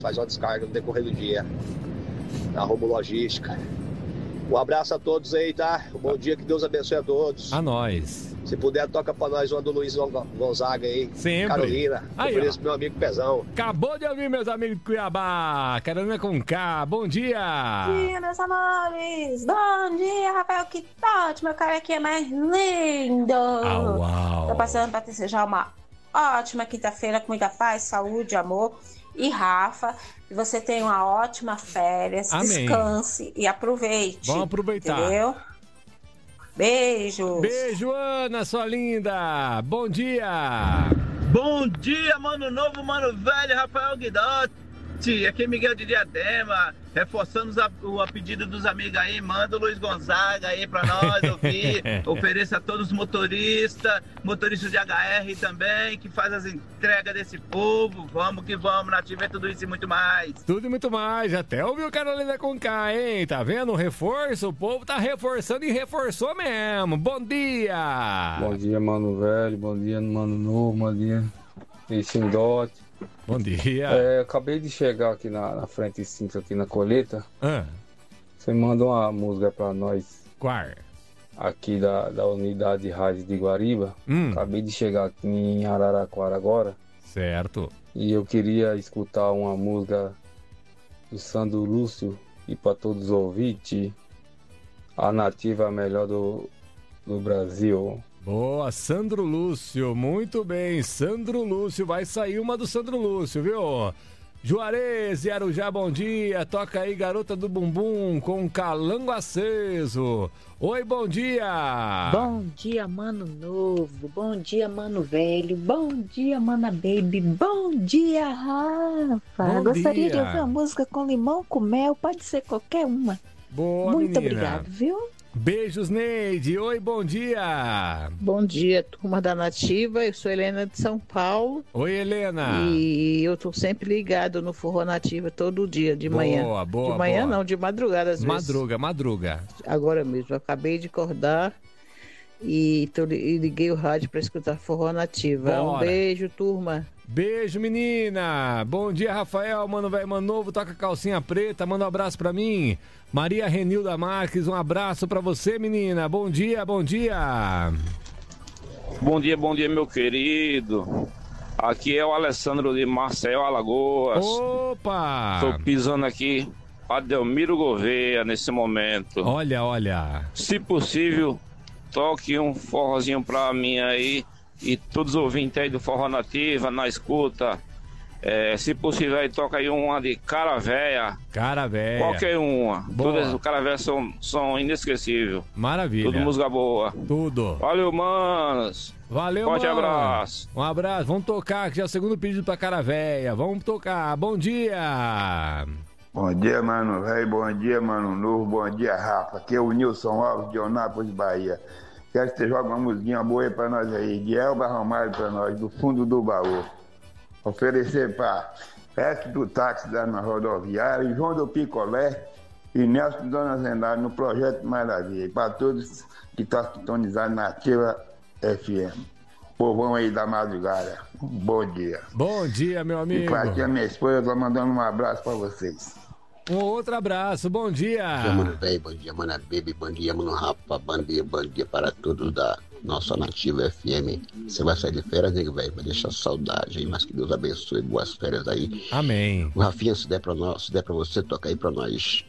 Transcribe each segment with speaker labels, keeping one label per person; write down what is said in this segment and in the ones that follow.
Speaker 1: faz uma descarga no decorrer do dia, na Rumo Logística. Um abraço a todos aí, tá? Um bom dia, que Deus abençoe a todos.
Speaker 2: A nós.
Speaker 1: Se puder, toca pra nós uma do Luiz Gonzaga aí.
Speaker 2: Sempre.
Speaker 1: Carolina.
Speaker 2: Aí,
Speaker 1: ofereço pro meu amigo Pezão.
Speaker 2: Acabou de ouvir, meus amigos de Cuiabá. Carolina com K. Bom dia.
Speaker 3: Bom dia, meus amores. Bom dia, Rafael. Que ótimo. Meu cara aqui é mais lindo.
Speaker 2: Uau.
Speaker 3: Tô passando pra desejar uma ótima quinta-feira com muita paz, saúde, amor. E Rafa, que você tenha uma ótima férias.
Speaker 2: Amém.
Speaker 3: Descanse e aproveite.
Speaker 2: Vamos aproveitar.
Speaker 3: Entendeu? Beijos.
Speaker 2: Beijo, Ana, sua linda. Bom dia.
Speaker 4: Bom dia, mano novo, mano velho, Rafael Guidotti. Aqui é Miguel de Diadema, reforçando a pedido dos amigos aí, manda o Luiz Gonzaga aí pra nós ouvir, ofereça a todos os motoristas de HR também, que faz as entregas desse povo, vamos que vamos, Nativa é tudo isso e muito mais.
Speaker 2: Tudo e muito mais, até ouviu Carolina com K, hein? Tá vendo? Um reforço, o povo tá reforçando e reforçou mesmo. Bom dia!
Speaker 5: Bom dia, mano velho, bom dia, mano novo, bom dia, Sindote.
Speaker 2: Bom dia.
Speaker 5: Acabei de chegar aqui na frente 5 aqui na colheita.
Speaker 2: Ah.
Speaker 5: Você manda uma música pra nós.
Speaker 2: Qual?
Speaker 5: Aqui da unidade rádio de Guariba. Acabei de chegar aqui em Araraquara agora.
Speaker 2: Certo.
Speaker 5: E eu queria escutar uma música do Sandro Lúcio e para todos os ouvintes. A Nativa é a melhor do Brasil.
Speaker 2: Boa, Sandro Lúcio, muito bem, Sandro Lúcio, vai sair uma do Sandro Lúcio, viu? Juarez e Arujá, bom dia, toca aí Garota do Bumbum com Calango Aceso. Oi, bom dia.
Speaker 6: Bom dia, mano novo, bom dia, mano velho, bom dia, mana baby, bom dia, Rafa.
Speaker 2: Bom
Speaker 6: Gostaria
Speaker 2: dia.
Speaker 6: de ouvir uma música com limão, com mel, pode ser qualquer uma.
Speaker 2: Boa,
Speaker 6: Muito
Speaker 2: menina.
Speaker 6: obrigado, viu?
Speaker 2: Beijos, Neide. Oi, bom dia.
Speaker 7: Bom dia, turma da Nativa. Eu sou Helena de São Paulo.
Speaker 2: Oi, Helena.
Speaker 7: E eu tô sempre ligado no Forró Nativa todo dia, de manhã.
Speaker 2: Boa,
Speaker 7: de manhã
Speaker 2: boa.
Speaker 7: não, de madrugada às vezes.
Speaker 2: Madruga.
Speaker 7: Agora mesmo, eu acabei de acordar e liguei o rádio para escutar Forró Nativa.
Speaker 2: Bora.
Speaker 7: Um beijo, turma.
Speaker 2: Beijo, menina. Bom dia, Rafael. Mano velho, mano novo, toca calcinha preta. Manda um abraço pra mim. Maria Renilda Marques, um abraço pra você, menina. Bom dia, bom dia.
Speaker 8: Bom dia, meu querido. Aqui é o Alessandro de Marcel, Alagoas.
Speaker 2: Opa!
Speaker 8: Tô pisando aqui a Delmiro Gouveia nesse momento.
Speaker 2: Olha.
Speaker 8: Se possível, toque um forrozinho pra mim aí. E todos os ouvintes aí do Forró Nativa, na escuta. Se possível, aí toca aí uma de Cara Véia.
Speaker 2: Cara Véia.
Speaker 8: Qualquer uma.
Speaker 2: Boa.
Speaker 8: Todas as Cara Véia são inesquecíveis.
Speaker 2: Maravilha.
Speaker 8: Tudo música boa.
Speaker 2: Tudo.
Speaker 8: Valeu, manos.
Speaker 2: Valeu,
Speaker 8: Forte
Speaker 2: mano.
Speaker 8: abraço.
Speaker 2: Um abraço. Vamos tocar, que já é o segundo pedido pra Cara Véia. Vamos tocar. Bom dia.
Speaker 9: Bom dia, mano velho. Bom dia, mano novo. Bom dia, Rafa. Aqui é o Nilson Alves de Onápolis, Bahia. Quero que você jogue uma musiquinha boa aí pra nós aí, de Elba Ramalho pra nós, do fundo do baú. Oferecer pra Resto do Táxi da rodoviária, João do Picolé e Nelson Dona Zendário no Projeto Maravilha. Para todos que estão sintonizados na Ativa FM. Povão aí da madrugada. Bom dia.
Speaker 2: Bom dia, meu amigo.
Speaker 9: E pra aqui a minha esposa, eu tô mandando um abraço pra vocês.
Speaker 2: Um outro abraço, bom dia.
Speaker 10: Bom dia, mano velho, bom dia, mana baby, bom dia, mano Rafa, bom dia para todos da nossa Nativa FM. Você vai sair de férias, nego velho, vai deixar saudade aí, mas que Deus abençoe, boas férias aí.
Speaker 2: Amém.
Speaker 10: O Rafinha, se der pra você, toca aí pra nós.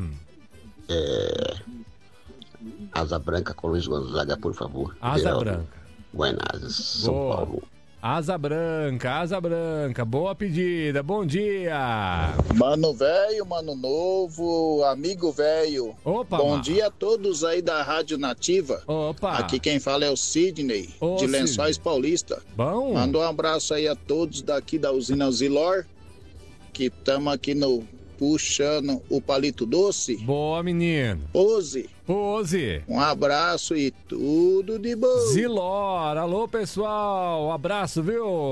Speaker 10: Asa Branca com Luiz Gonzaga, por favor.
Speaker 2: Asa
Speaker 10: Geraldo
Speaker 2: Branca.
Speaker 10: Guanazes, São
Speaker 2: Boa.
Speaker 10: Paulo.
Speaker 2: Asa Branca, boa pedida, bom dia.
Speaker 11: Mano velho, mano novo, amigo velho.
Speaker 2: Opa,
Speaker 11: bom dia a todos aí da Rádio Nativa.
Speaker 2: Opa.
Speaker 11: Aqui quem fala é o Sidney, de Lençóis Paulista.
Speaker 2: Bom.
Speaker 11: Manda um abraço aí a todos daqui da usina Zilor, que estamos aqui no puxando o palito doce.
Speaker 2: Boa, menino.
Speaker 11: Pose.
Speaker 2: Um
Speaker 11: abraço e tudo de bom.
Speaker 2: Zilor, alô pessoal, abraço, viu?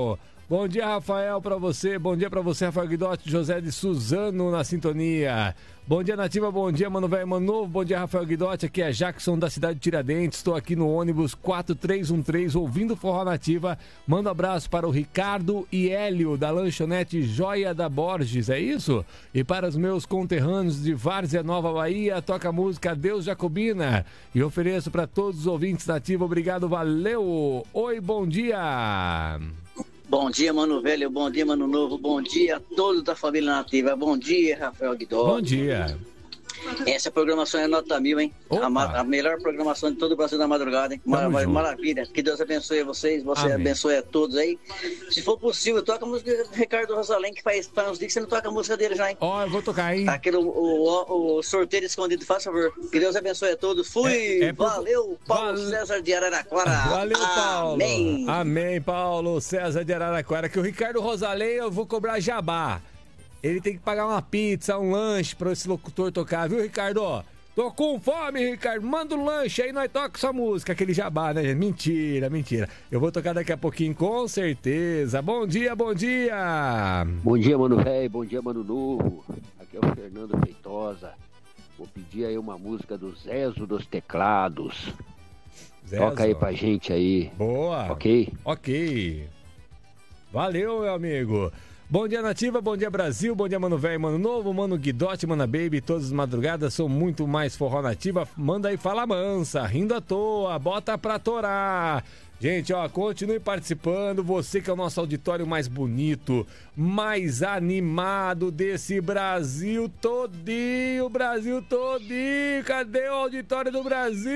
Speaker 2: Bom dia, Rafael, pra você. Bom dia pra você, Rafael Guidotti, José de Suzano na sintonia. Bom dia, Nativa. Bom dia, Mano Velho, Mano Novo. Bom dia, Rafael Guidotti. Aqui é Jackson da cidade de Tiradentes. Estou aqui no ônibus 4313 ouvindo Forró Nativa. Mando abraço para o Ricardo e Hélio da lanchonete Joia da Borges. É isso? E para os meus conterrâneos de Várzea Nova Bahia, toca a música Deus Jacobina. E ofereço para todos os ouvintes Nativa. Obrigado, valeu. Oi, bom dia.
Speaker 12: Bom dia, Mano Velho, bom dia, Mano Novo, bom dia a todos da família Nativa, bom dia, Rafael Guidotti.
Speaker 2: Bom dia.
Speaker 12: Essa programação é nota 1000, hein? A melhor programação de todo o Brasil da madrugada, hein? Maravilha. Que Deus abençoe vocês, você abençoe a todos aí. Se for possível, toca a música do Ricardo Rosalém, que faz uns dias que você não toca a música dele já, hein?
Speaker 2: Ó, eu vou tocar, hein?
Speaker 12: Aquele, o sorteio escondido, faz favor. Que Deus abençoe a todos. Fui! Valeu, Paulo César de Araraquara.
Speaker 2: Valeu, Paulo.
Speaker 12: Amém.
Speaker 2: Amém, Paulo César de Araraquara. Que o Ricardo Rosalém eu vou cobrar jabá. Ele tem que pagar uma pizza, um lanche pra esse locutor tocar, viu, Ricardo? Tô com fome, Ricardo. Manda um lanche aí, nós toca essa música, aquele jabá, né? Mentira, mentira. Eu vou tocar daqui a pouquinho, com certeza. Bom dia, bom dia.
Speaker 13: Bom dia, Mano Velho. Bom dia, Mano Novo. Aqui é o Fernando Feitosa. Vou pedir aí uma música do Zezo dos Teclados.
Speaker 2: Zezo.
Speaker 13: Toca aí pra gente aí.
Speaker 2: Boa.
Speaker 13: Ok?
Speaker 2: Ok. Valeu, meu amigo. Bom dia, Nativa, bom dia, Brasil, bom dia, Mano Velho, Mano Novo, Mano Guidotti, Mana Baby, todas as madrugadas são muito mais Forró Nativa. Manda aí, fala mansa, rindo à toa, bota pra torar. Gente, ó, continue participando, você que é o nosso auditório mais bonito, mais animado desse Brasil todinho, cadê o auditório do Brasil?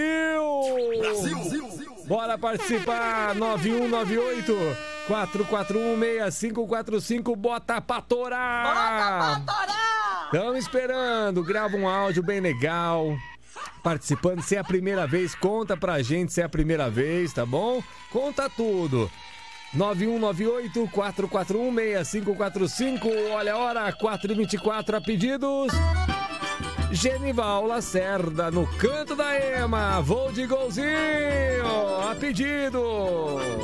Speaker 2: Bora participar, 9198-441-6545, bota pra torar! Estamos esperando, grava um áudio bem legal. Participando, se é a primeira vez, conta pra gente se é a primeira vez, tá bom? Conta tudo. 9198-441-6545. Olha a hora, 4h24, a pedidos. Genival Lacerda no canto da Ema. Vou de golzinho, a pedido.